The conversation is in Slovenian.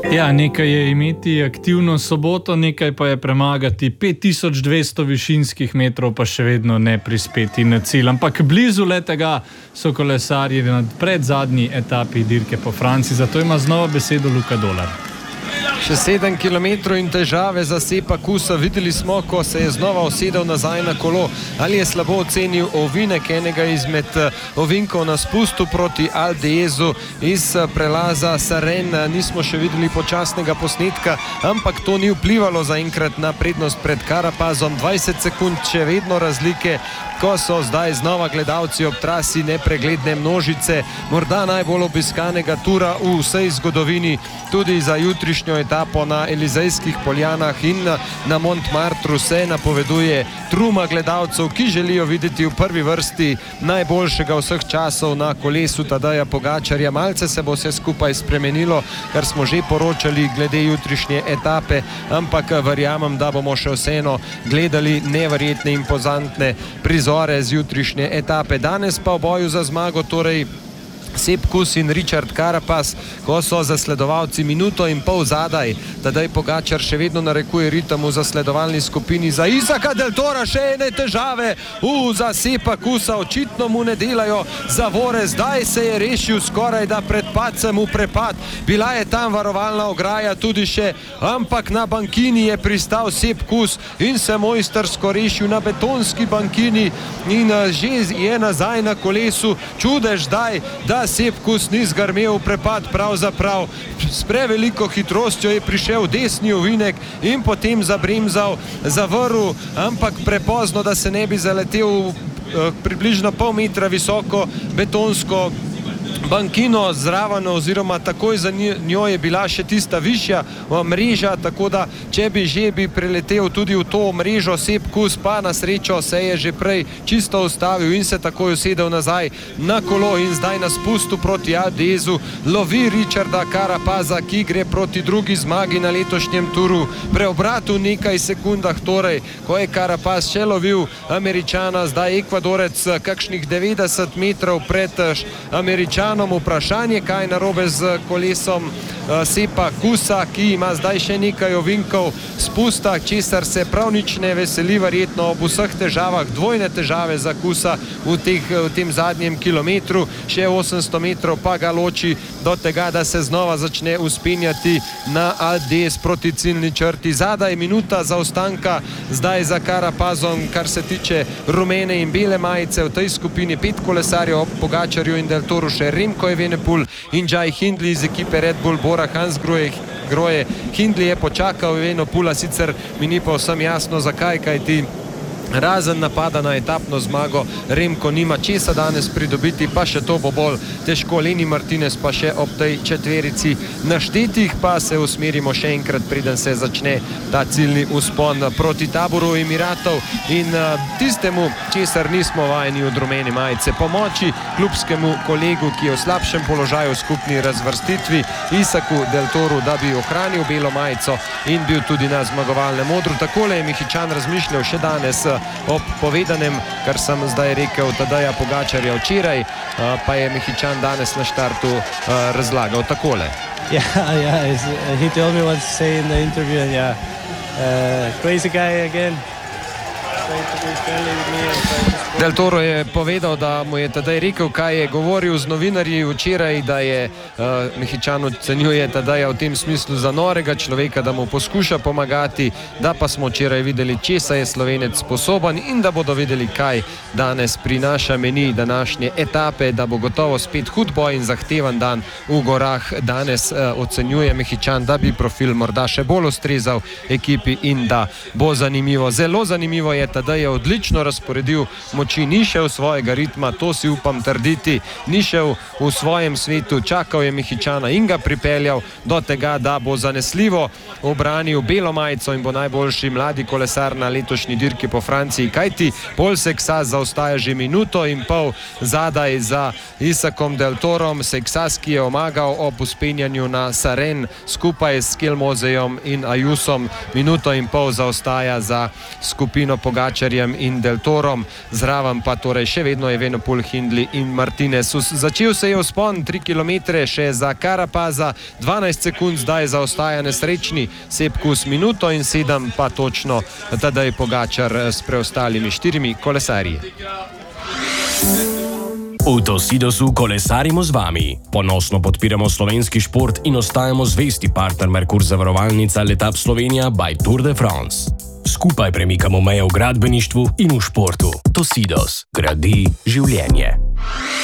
Ja, nekaj je imeti aktivno soboto, nekaj pa je premagati 5200 višinskih metrov, pa še vedno ne prispeti na cilj. Ampak blizu le tega so kolesarji na predzadnji etapi dirke po Franciji, zato ima znova besedo Luka Dolar. Še 7 km in težave za Sepa Kusa. Videli smo, ko se je znova usedel nazaj na kolo. Ali je slabo ocenil ovinek enega izmed ovinkov na spustu proti Aldezu iz prelaza Saren. Nismo še videli počasnega posnetka, ampak to ni vplivalo zaenkrat na prednost pred Carapazom. 20 sekund še vedno razlike, ko so zdaj znova gledalci ob trasi nepregledne množice. Morda najbolj obiskanega tura v vsej zgodovini, tudi za jutrišnjo etapo na Elizejskih poljanah in na Montmartru se napoveduje truma gledalcev, ki želijo videti v prvi vrsti najboljšega vseh časov na kolesu Tadeja Pogačarja. Malce se bo vse skupaj spremenilo, kar smo že poročali glede jutrišnje etape, ampak verjamem, da bomo še vseeno gledali neverjetne impozantne prizore z jutrišnje etape. Danes pa v boju za zmago torej Sep Kus in Richard Carapaz, ko so zasledovalci minuto in pol zadaj. Tadej Pogačar še vedno narekuje ritem v zasledovalni skupini. Za Isaka Del Tora še ene težave. Za Sepa Kusa očitno mu ne delajo zavore. Zdaj se je rešil skoraj da pred padcem v prepad. Bila je tam varovalna ograja tudi še, ampak na bankini je pristal Sep Kus in se mojstersko rešil na betonski bankini in že je nazaj na kolesu. Čudež zdaj, da Sep Kus ni zgrmel v prepad, pravzaprav s preveliko hitrostjo je prišel desni ovinek in potem zabremzal, zavrl, ampak prepozno, da se ne bi zaletel približno pol metra visoko betonsko bankino zraven, oziroma takoj za njo je bila še tista višja mreža, tako da če bi že preletel tudi v to mrežo Sep Kus, pa na srečo se je že prej čisto ustavil in se takoj usedel nazaj na kolo in zdaj na spustu proti Aldezu lovi Richarda Carapaza, ki gre proti drugi zmagi na letošnjem turu. Preobrat v nekaj sekundah torej, ko je Carapaz še lovil Američana, zdaj Ekvadorec kakšnih 90 metrov pred Američanom. Vprašanje, kaj je narobe z kolesom Sepa Kusa, ki ima zdaj še nekaj ovinkov spusta, česar se prav nič ne veseli, verjetno ob vseh težavah, dvojne težave za Kusa v tem zadnjem kilometru. Še 800 metrov pa ga loči do tega, da se znova začne uspenjati na Aldez proti ciljni črti. Zadaj minuta zaostanka zdaj za Carapazom, kar se tiče rumene in bele majice. V tej skupini 5 kolesarjev ob Pogačarju in Del Toru še Remco Evenepoel in Jai Hindley iz ekipe Red Bull. Bora Hansgrohe. Hindley je počakal Evenepoela, sicer mi ni pa vsem jasno zakaj, kajti razen napada na etapno zmago Remco nima česa danes pridobiti, pa še to bo bolj težko. Leni Martinez pa še ob tej četverici naštetih, pa se usmerimo še enkrat, preden se začne ta ciljni vzpon proti taboru Emiratov in tistemu, česar nismo vajeni od rumene majice, pomoči klubskemu kolegu, ki je v slabšem položaju v skupni razvrstitvi, Isaku Del Toru, da bi ohranil belo majico in bil tudi na zmagovalnem odru. Takole je Mehičan razmišljal še danes ob povedanem, kar sem zdaj rekel, Tadeja Pogačarja včeraj, pa je Mehičan danes na štartu razlagal takole. Yeah, he told me what to say in the interview, and crazy guy again. Del Toro je povedal, da mu je Tadej rekel, kaj je govoril z novinarji včeraj, da je Mehičan ocenjuje Tadeja v tem smislu za norega človeka, da mu poskuša pomagati, da pa smo včeraj videli, česa je Slovenec sposoben in da bodo videli, kaj danes prinaša meni današnje etape, da bo gotovo spet hud boj in zahteven dan v gorah. Danes ocenjuje Mehičan, da bi profil morda še bolj ustrezal ekipi in da bo zanimivo. Zelo zanimivo je, Tadej je odlično razporedil moči, ni šel svojega ritma, to si upam trditi, ni šel v svojem svetu, čakal je Mehičana in ga pripeljal do tega, da bo zanesljivo obranil belo majico in bo najboljši mladi kolesar na letošnji dirki po Franciji, kajti Pol Seksas zaostaja že minuto in pol zadaj za Isakom Del Torom. Seksas, ki je omagal ob uspenjanju na Saren skupaj s Kelmozejem in Ayusom, minuto in pol zaostaja za skupino Pogačarja Pogačarjem in Del Torom, zraven pa torej še vedno Evenepoel, Hindley in Martinez. Začel se je vzpon 3 km še za Carapaza, 12 sekund zdaj zaostaja nesrečni Sepp Kuss, minuto in 7 pa točno Tadej Pogačar s preostalimi 4 kolesarji. V Tosidosu kolesarimo z vami. Ponosno podpiramo slovenski šport in ostajamo zvesti partner Merkur zavarovalnica Letap Slovenija by Tour de France. Skupaj premikamo meje v gradbeništvu in v športu. Tosidos gradi življenje.